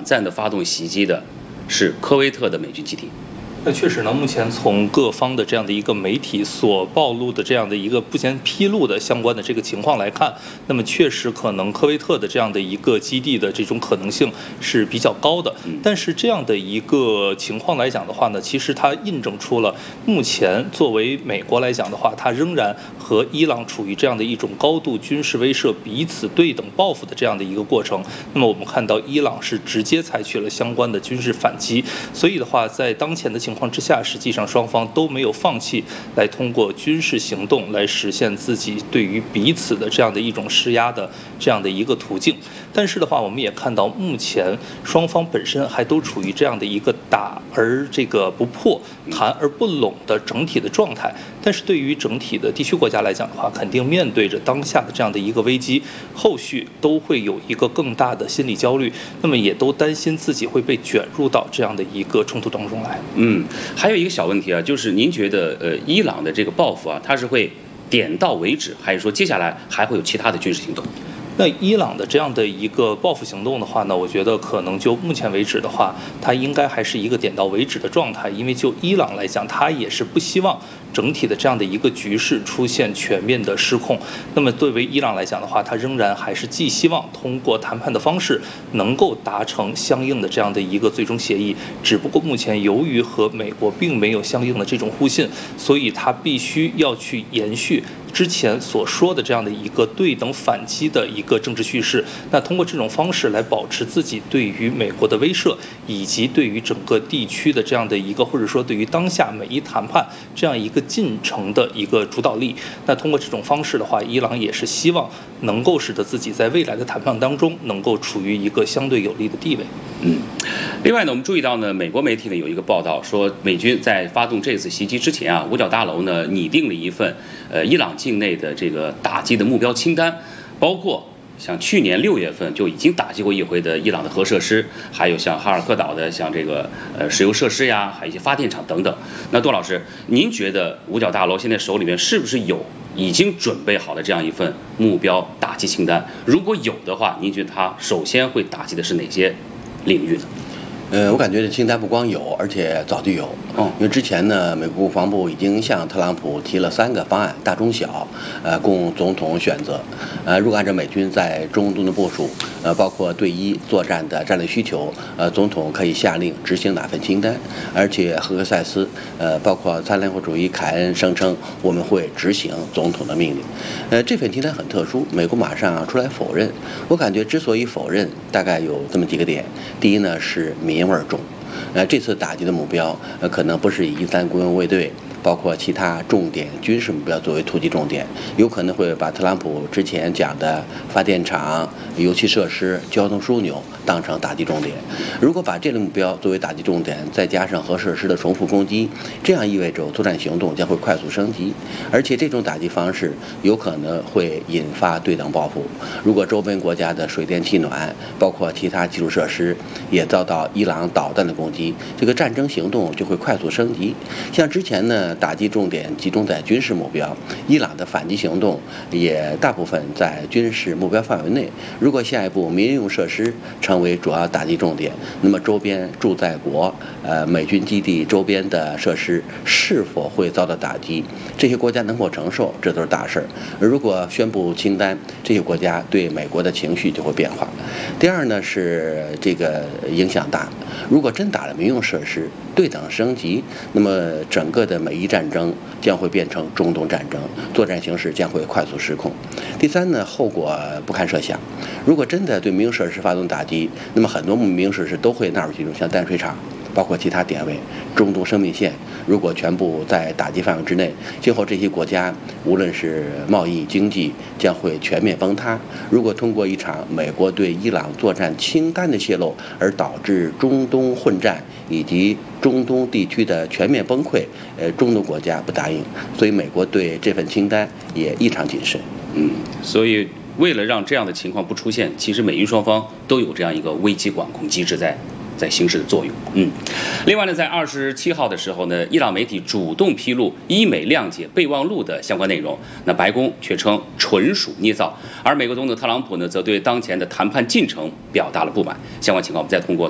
暂的发动袭击的是科威特的美军基地。 那确实呢，目前从各方的这样的一个媒体所暴露的这样的一个目前披露的相关的这个情况来看，那么确实可能科威特的这样的一个基地的这种可能性是比较高的。但是这样的一个情况来讲的话呢，其实它印证出了目前作为美国来讲的话，它仍然和伊朗处于这样的一种高度军事威慑、彼此对等报复的这样的一个过程。那么我们看到伊朗是直接采取了相关的军事反击，所以的话，在当前的情况之下，实际上双方都没有放弃来通过军事行动来实现自己对于彼此的这样的一种施压的这样的一个途径。但是的话，我们也看到目前双方本身还都处于这样的一个打而这个不破、谈而不拢的整体的状态。但是对于整体的地区国家来讲的话，肯定面对着当下的这样的一个危机，后续都会有一个更大的心理焦虑，那么也都担心自己会被卷入到这样的一个冲突当中来。 还有一个小问题啊，就是您觉得伊朗的这个报复啊，它是会点到为止，还是说接下来还会有其他的军事行动？ 那伊朗的这样的一个报复行动的话呢，我觉得可能就目前为止的话，它应该还是一个点到为止的状态，因为就伊朗来讲，它也是不希望整体的这样的一个局势出现全面的失控。那么对于伊朗来讲的话，它仍然还是寄希望通过谈判的方式能够达成相应的这样的一个最终协议。只不过目前由于和美国并没有相应的这种互信，所以它必须要去延续之前所说的这样的一个对等反击的一个政治叙事，那通过这种方式来保持自己对于美国的威慑，以及对于整个地区的这样的一个，或者说对于当下美伊谈判这样一个进程的一个主导力。那通过这种方式的话，伊朗也是希望能够使得自己在未来的谈判当中能够处于一个相对有利的地位。 另外呢，我们注意到呢，美国媒体呢有一个报道说，美军在发动这次袭击之前啊，五角大楼呢拟定了一份伊朗境内的这个打击的目标清单，包括像去年6月份就已经打击过一回的伊朗的核设施，还有像哈尔科岛的像这个石油设施呀，还有一些发电厂等等。那杜老师，您觉得五角大楼现在手里面是不是有已经准备好的这样一份目标打击清单？如果有的话，您觉得它首先会打击的是哪些领域呢？ 我感觉这清单不光有，而且早就有。因为之前呢，美国国防部已经向特朗普提了3个方案，大中小，供总统选择。如果按照美军在中东的部署，包括对伊作战的战略需求，总统可以下令执行哪份清单。而且赫克塞斯，包括参联合主义凯恩声称我们会执行总统的命令。这份清单很特殊，美国马上出来否认。我感觉之所以否认，大概有这么几个点。第一呢是民味重，这次打击的目标可能不是以13公用卫队，包括其他重点军事目标作为突击重点，有可能会把特朗普之前讲的发电厂、油气设施、交通枢纽当成打击重点。如果把这类目标作为打击重点，再加上核设施的重复攻击，这样意味着作战行动将会快速升级，而且这种打击方式有可能会引发对等报复。如果周边国家的水电气暖，包括其他基础设施也遭到伊朗导弹的攻击，这个战争行动就会快速升级。像之前呢，打击重点集中在军事目标，伊朗的反击行动也大部分在军事目标范围内。如果下一步民用设施成为主要打击重点，那么周边驻在国美军基地周边的设施是否会遭到打击，这些国家能否承受，这都是大事儿。如果宣布清单，这些国家对美国的情绪就会变化。第二呢是这个影响大，如果真打了民用设施，对等升级，那么整个的美伊战争将会变成中东战争，作战形势将会快速失控。第三呢，后果不堪设想。如果真的对民用设施发动打击，那么很多民用设施都会纳入其中，像淡水厂，包括其他点位，中东生命线，如果全部在打击范围之内，今后这些国家无论是贸易、经济将会全面崩塌。如果通过一场美国对伊朗作战清单的泄露而导致中东混战以及中东地区的全面崩溃，中东国家不答应，所以美国对这份清单也异常谨慎。 所以为了让这样的情况不出现，其实美英双方都有这样一个危机管控机制在行使的作用。另外呢，在27号的时候呢，伊朗媒体主动披露伊美谅解备忘录的相关内容，那白宫却称纯属捏造，而美国总统特朗普呢，则对当前的谈判进程表达了不满。相关情况我们再通过